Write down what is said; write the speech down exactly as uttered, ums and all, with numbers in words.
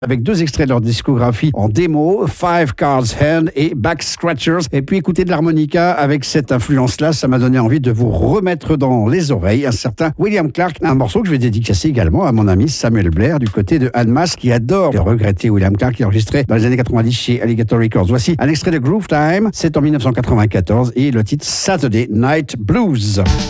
avec deux extraits de leur discographie en démo, Five Cards Hand et Back Scratchers. Et puis écouter de l'harmonica avec cette influence-là, ça m'a donné envie de vous remettre dans les oreilles un certain William Clark, un morceau que je vais dédicacer également à mon ami Samuel Blair du côté de Annemasse qui adore le regretté William Clark qui a enregistré dans les années quatre-vingt-dix chez Alligator Records. Voici un extrait de Groove Time, c'est en dix-neuf cent quatre-vingt-quatorze et le titre Saturday Night Blues.